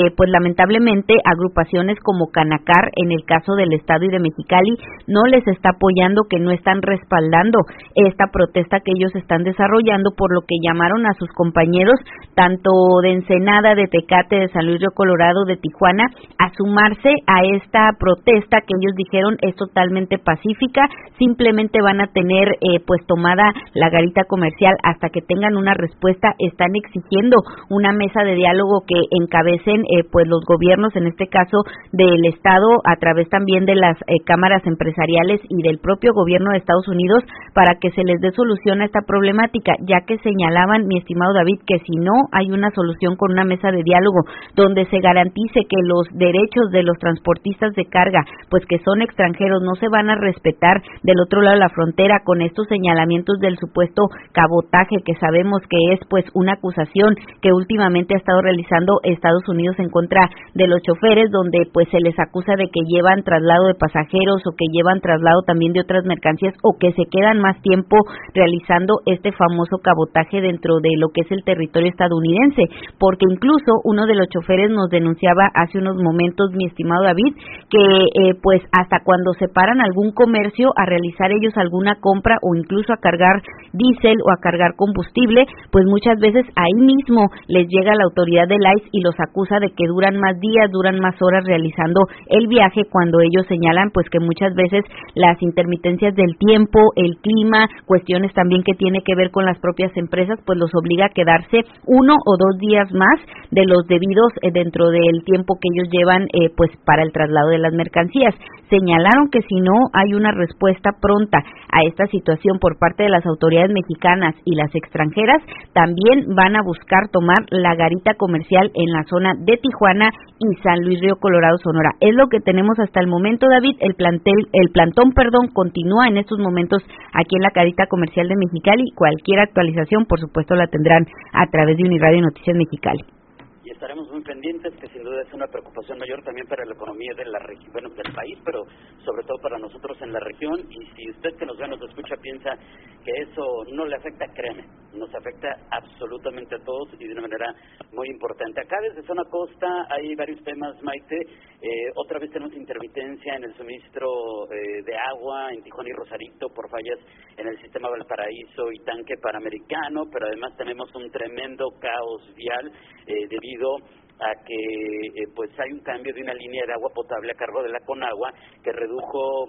pues lamentablemente agrupaciones como Canacar, en el caso del Estado y de Mexicali, no les está apoyando, que no están respaldando esta protesta que ellos están desarrollando, por lo que llamaron a sus compañeros, tanto de Ensenada, de Tecate, de San Luis Río Colorado, de Tijuana, a sumarse a esta protesta que ellos dijeron es totalmente pacífica. Simplemente van a tener pues tomada la garita comercial hasta que tengan una respuesta. Están exigiendo una mesa de diálogo que encabecen pues los gobiernos, en este caso del Estado, a través también de las cámaras empresariales y del propio gobierno de Estados Unidos, para que se les dé solución a esta problemática, ya que señalaban, mi estimado David, que si no hay una solución con una mesa de diálogo donde se garantice que los derechos de los transportistas de carga, pues que son extranjeros, no se van a respetar del otro lado de la frontera, con estos señalamientos del supuesto cabotaje, que sabemos que es pues una acusación que últimamente ha estado realizando Estados Unidos en contra de los choferes, donde pues se les acusa de que llevan traslado de pasajeros o que llevan traslado también de otras mercancías, o que se quedan más tiempo realizando este famoso cabotaje dentro de lo que es el territorio estadounidense, porque incluso uno de los choferes nos denunciaba hace unos momentos, mi estimado David, que pues hasta cuando se paran algún comercio a realizar ellos alguna compra o incluso a cargar diésel o a cargar combustible, pues muchas veces ahí mismo les llega la autoridad del ICE y los acusa de que duran más días, duran más horas realizando el viaje, cuando ellos señalan pues que muchas veces las intermitencias del tiempo, el clima, cuestiones también que tiene que ver con las propias empresas, pues los obliga a quedarse 1 o 2 días más de los debidos dentro del tiempo que ellos llevan pues para el traslado de las mercancías. Señalaron que si no hay una respuesta pronta a esta situación por parte de las autoridades mexicanas y las extranjeras, también van a buscar tomar la garita comercial en la zona de Tijuana y San Luis Río Colorado, Sonora. Es lo que tenemos hasta el momento, David. El plantón, continúa en estos momentos aquí en la garita comercial de Mexicali. Cualquier actualización, por supuesto, la tendrán a través de Uniradio Noticias Mexicali. Y estaremos muy pendientes, que sin duda es una preocupación mayor también para la economía de la región, bueno, del país, pero sobre todo para nosotros en la región. Y si usted que nos ve, nos escucha, piensa que eso no le afecta, créeme, nos afecta absolutamente a todos y de una manera muy importante. Acá desde Zona Costa hay varios temas, Maite. Otra vez tenemos intermitencia en el suministro de agua en Tijuana y Rosarito por fallas en el sistema Valparaíso y Tanque Panamericano, pero además tenemos un tremendo caos vial debido a que pues hay un cambio de una línea de agua potable a cargo de la Conagua que redujo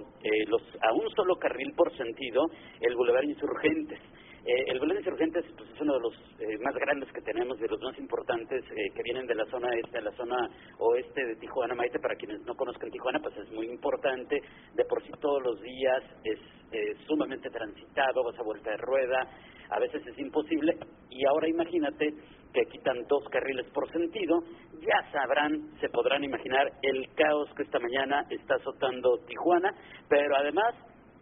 a un solo carril por sentido el Boulevard Insurgentes. El Boulevard Insurgentes pues, es uno de los más grandes que tenemos, de los más importantes que vienen de la zona este, de la zona oeste de Tijuana, Maite. Para quienes no conozcan Tijuana, pues es muy importante, de por sí todos los días es sumamente transitado, vas a vuelta de rueda, a veces es imposible, y ahora imagínate que quitan 2 carriles por sentido. Ya sabrán, se podrán imaginar el caos que esta mañana está azotando Tijuana, pero además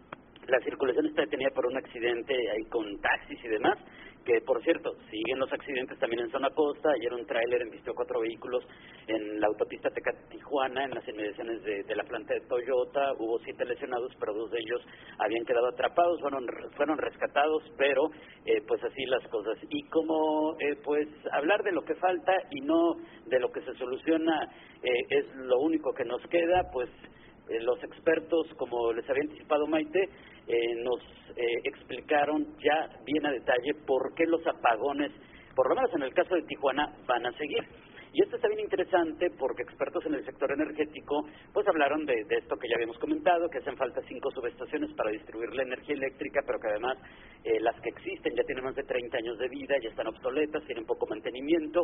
la circulación está detenida por un accidente ahí con taxis y demás, que por cierto, siguen los accidentes también en Zona Costa. Ayer un tráiler embistió 4 vehículos en la autopista Tecate-Tijuana, en las inmediaciones de la planta de Toyota. Hubo 7 lesionados, pero 2 de ellos habían quedado atrapados, fueron rescatados, pero pues así las cosas. Y como pues hablar de lo que falta y no de lo que se soluciona es lo único que nos queda, pues los expertos, como les había anticipado Maite, nos explicaron ya bien a detalle por qué los apagones, por lo menos en el caso de Tijuana, van a seguir. Y esto está bien interesante porque expertos en el sector energético pues hablaron de esto que ya habíamos comentado, que hacen falta 5 subestaciones para distribuir la energía eléctrica, pero que además las que existen ya tienen más de 30 años de vida, ya están obsoletas, tienen poco mantenimiento,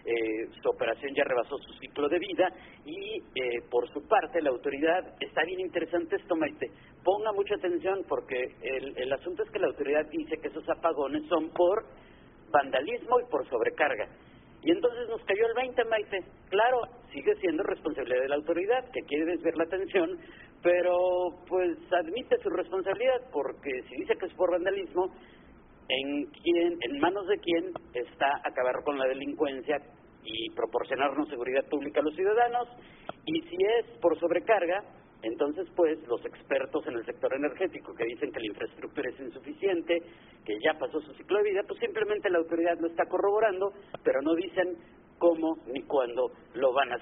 su operación ya rebasó su ciclo de vida y por su parte la autoridad, está bien interesante esto, Maite, ponga mucha atención porque el asunto es que la autoridad dice que esos apagones son por vandalismo y por sobrecarga. Y entonces nos cayó el 20, Maite. Claro, sigue siendo responsabilidad de la autoridad, que quiere desviar la atención, pero pues admite su responsabilidad, porque si dice que es por vandalismo, ¿en manos de quién está acabar con la delincuencia y proporcionarnos seguridad pública a los ciudadanos? Y si es por sobrecarga, entonces pues los expertos en el sector energético que dicen que la infraestructura es insuficiente, que ya pasó su ciclo de vida, pues simplemente la autoridad lo está corroborando, pero no dicen cómo ni cuándo lo van a hacer.